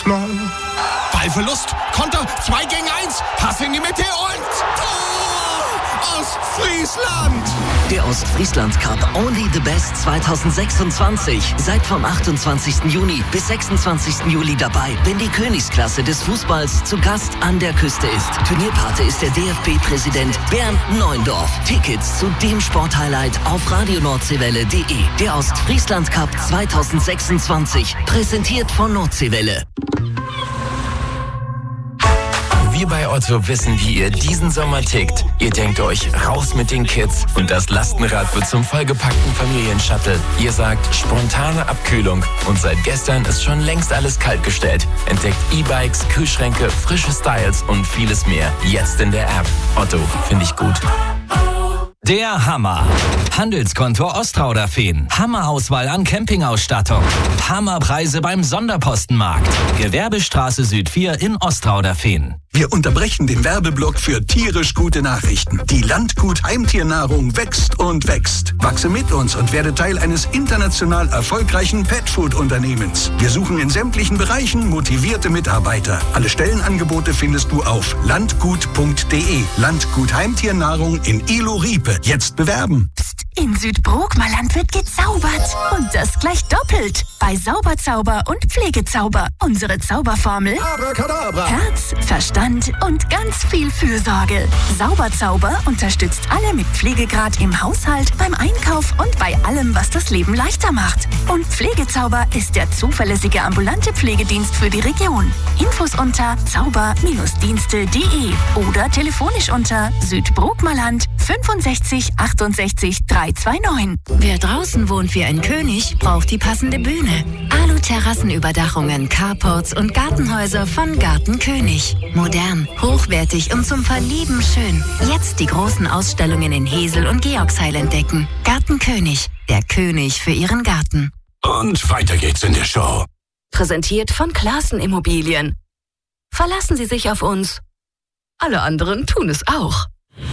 Friesland. Ballverlust, Konter, 2 gegen 1, Pass in die Mitte und Tor! Ostfriesland! Der Ostfriesland Cup Only the Best 2026. Seid vom 28. Juni bis 26. Juli dabei, wenn die Königsklasse des Fußballs zu Gast an der Küste ist. Turnierpate ist der DFB-Präsident Bernd Neuendorf. Tickets zu dem Sporthighlight auf radionordseewelle.de. Der Ostfriesland Cup 2026. Präsentiert von Nordseewelle. Wir bei Otto wissen, wie ihr diesen Sommer tickt. Ihr denkt euch, raus mit den Kids und das Lastenrad wird zum vollgepackten Familienshuttle. Ihr sagt, spontane Abkühlung und seit gestern ist schon längst alles kaltgestellt. Entdeckt E-Bikes, Kühlschränke, frische Styles und vieles mehr. Jetzt in der App. Otto, finde ich gut. Der Hammer. Handelskonto Ostrauderfehn. Hammerauswahl an Campingausstattung. Hammerpreise beim Sonderpostenmarkt. Gewerbestraße Süd 4 in Ostrauderfehn. Wir unterbrechen den Werbeblock für tierisch gute Nachrichten. Die Landgut Heimtiernahrung wächst und wächst. Wachse mit uns und werde Teil eines international erfolgreichen Petfood-Unternehmens. Wir suchen in sämtlichen Bereichen motivierte Mitarbeiter. Alle Stellenangebote findest du auf landgut.de. Landgut Heimtiernahrung in Ilo-Riepe. Jetzt bewerben. Psst, in Südbrookmerland wird gezaubert. Und das gleich doppelt. Bei Sauberzauber und Pflegezauber. Unsere Zauberformel: Abracadabra. Herz, Verstand und ganz viel Fürsorge. Sauberzauber unterstützt alle mit Pflegegrad im Haushalt, beim Einkauf und bei allem, was das Leben leichter macht. Und Pflegezauber ist der zuverlässige ambulante Pflegedienst für die Region. Infos unter zauber-dienste.de oder telefonisch unter Südbrookmerland 65 68 329. Wer draußen wohnt wie ein König, braucht die passende Bühne. Alu-Terrassenüberdachungen, Carports und Gartenhäuser von Gartenkönig. Modern, hochwertig und zum Verlieben schön. Jetzt die großen Ausstellungen in Hesel und Georgsheil entdecken. Gartenkönig, der König für Ihren Garten. Und weiter geht's in der Show. Präsentiert von Classen Immobilien. Verlassen Sie sich auf uns. Alle anderen tun es auch.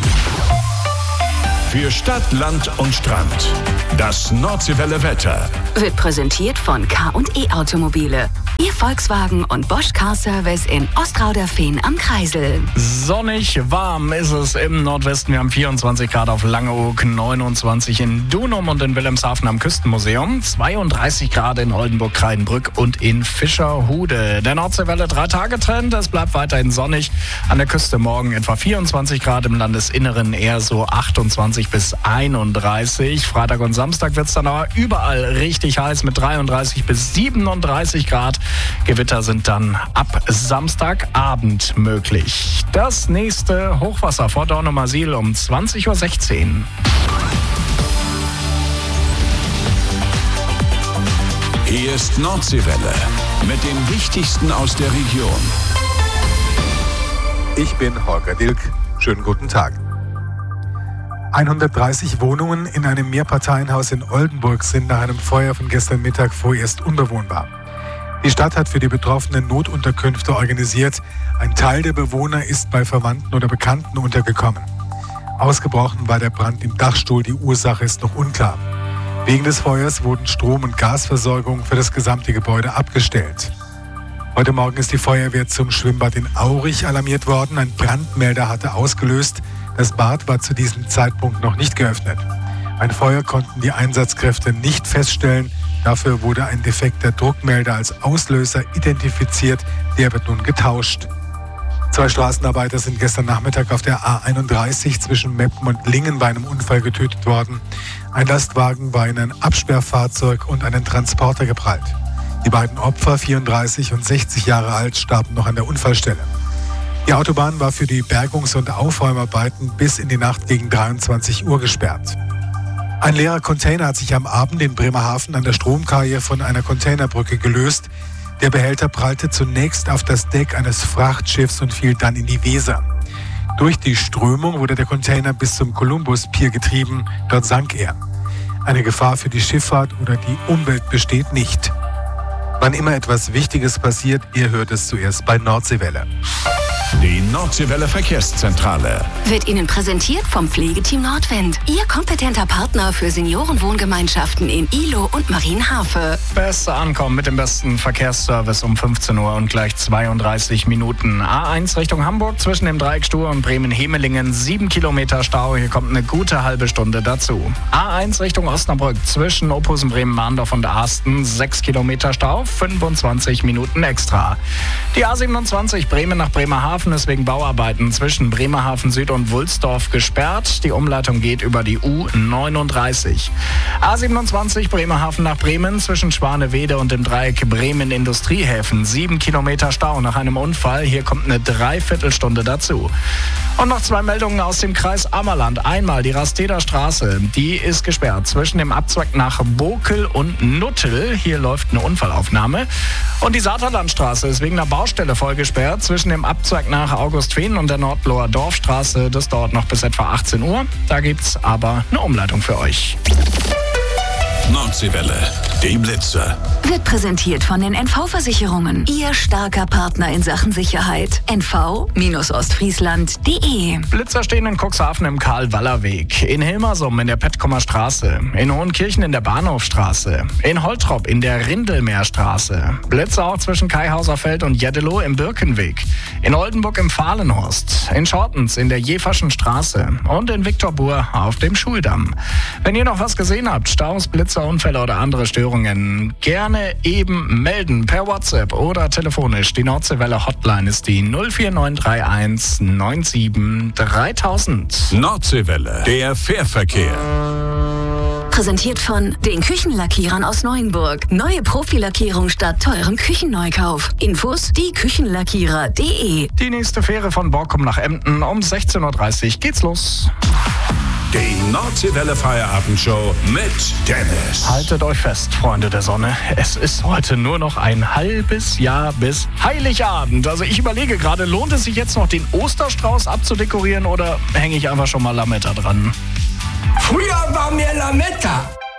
Für Stadt, Land und Strand. Das Nordseewelle Wetter. Wird präsentiert von K&E Automobile. Ihr Volkswagen und Bosch Car Service in Ostrauderfehn am Kreisel. Sonnig, warm ist es im Nordwesten. Wir haben 24 Grad auf Langeoog, 29 in Dunum und in Wilhelmshaven am Küstenmuseum, 32 Grad in Oldenburg-Kreidenbrück und in Fischerhude. Der Nordseewelle 3-Tage-Trend, es bleibt weiterhin sonnig. An der Küste morgen etwa 24 Grad, im Landesinneren eher so 28 bis 31. Freitag und Samstag wird es dann aber überall richtig heiß mit 33 bis 37 Grad. Gewitter sind dann ab Samstagabend möglich. Das nächste Hochwasser vor Dornumersiel um 20.16 Uhr. Hier ist Nordseewelle mit dem Wichtigsten aus der Region. Ich bin Holger Dilk. Schönen guten Tag. 130 Wohnungen in einem Mehrparteienhaus in Oldenburg sind nach einem Feuer von gestern Mittag vorerst unbewohnbar. Die Stadt hat für die Betroffenen Notunterkünfte organisiert. Ein Teil der Bewohner ist bei Verwandten oder Bekannten untergekommen. Ausgebrochen war der Brand im Dachstuhl. Die Ursache ist noch unklar. Wegen des Feuers wurden Strom- und Gasversorgung für das gesamte Gebäude abgestellt. Heute Morgen ist die Feuerwehr zum Schwimmbad in Aurich alarmiert worden. Ein Brandmelder hatte ausgelöst. Das Bad war zu diesem Zeitpunkt noch nicht geöffnet. Ein Feuer konnten die Einsatzkräfte nicht feststellen. Dafür wurde ein defekter Druckmelder als Auslöser identifiziert. Der wird nun getauscht. 2 Straßenarbeiter sind gestern Nachmittag auf der A31 zwischen Meppen und Lingen bei einem Unfall getötet worden. Ein Lastwagen war in ein Absperrfahrzeug und einen Transporter geprallt. Die beiden Opfer, 34 und 60 Jahre alt, starben noch an der Unfallstelle. Die Autobahn war für die Bergungs- und Aufräumarbeiten bis in die Nacht gegen 23 Uhr gesperrt. Ein leerer Container hat sich am Abend in Bremerhaven an der Stromkaje von einer Containerbrücke gelöst. Der Behälter prallte zunächst auf das Deck eines Frachtschiffs und fiel dann in die Weser. Durch die Strömung wurde der Container bis zum Columbus-Pier getrieben. Dort sank er. Eine Gefahr für die Schifffahrt oder die Umwelt besteht nicht. Wann immer etwas Wichtiges passiert, ihr hört es zuerst bei Nordseewelle. Die Nordseewelle Verkehrszentrale. Wird Ihnen präsentiert vom Pflegeteam Nordwind. Ihr kompetenter Partner für Seniorenwohngemeinschaften in Ihlow und Marienhafe. Beste Ankommen mit dem besten Verkehrsservice um 15 Uhr und gleich 32 Minuten. A1 Richtung Hamburg zwischen dem Dreieck Stur und Bremen-Hemelingen 7 Kilometer Stau. Hier kommt eine gute halbe Stunde dazu. A1 Richtung Osnabrück zwischen Ophusen, Bremen-Mahndorf und Asten 6 Kilometer Stau, 25 Minuten extra. Die A27 Bremen nach Bremerhaven ist wegen Bauarbeiten zwischen Bremerhaven Süd und Wulsdorf gesperrt. Die Umleitung geht über die U39. A27 Bremerhaven nach Bremen zwischen Schwanewede und dem Dreieck Bremen Industriehäfen 7 Kilometer Stau nach einem Unfall. Hier kommt eine Dreiviertelstunde dazu. Und noch 2 Meldungen aus dem Kreis Ammerland. Einmal die Rasteder Straße, die ist gesperrt zwischen dem Abzweig nach Bokel und Nuttel. Hier läuft eine Unfallaufnahme. Und die Saterlandstraße ist wegen einer Baustelle voll gesperrt zwischen dem Abzweig nach Augustfehn und der Nordloher Dorfstraße. Das dauert noch bis etwa 18 Uhr. Da gibt's aber eine Umleitung für euch. Nordseewelle, die Blitzer. Wird präsentiert von den NV-Versicherungen. Ihr starker Partner in Sachen Sicherheit. NV-Ostfriesland.de. Blitzer stehen in Cuxhaven im Karl-Waller-Weg, in Hilmersum in der Pettkomer Straße, in Hohenkirchen in der Bahnhofstraße, in Holtrop in der Rindelmeerstraße. Blitzer auch zwischen Kaihauser Feld und Jeddelo im Birkenweg, in Oldenburg im Fahlenhorst, in Schortens in der Jeverschen Straße und in Viktorbur auf dem Schuldamm. Wenn ihr noch was gesehen habt, Staus, Blitzer, Unfälle oder andere Störungen, gerne eben melden per WhatsApp oder telefonisch. Die Nordseewelle Hotline ist die 04931 97 3000. Nordseewelle, der Fährverkehr. Präsentiert von den Küchenlackierern aus Neuenburg. Neue Profilackierung statt teurem Küchenneukauf. Infos dieküchenlackierer.de. Die nächste Fähre von Borkum nach Emden um 16.30 Uhr geht's los. Die Nordseewelle Feierabendshow mit Dennis. Haltet euch fest, Freunde der Sonne. Es ist heute nur noch ein halbes Jahr bis Heiligabend. Also ich überlege gerade, lohnt es sich jetzt noch den Osterstrauß abzudekorieren oder hänge ich einfach schon mal Lametta dran? Früher war mir Lametta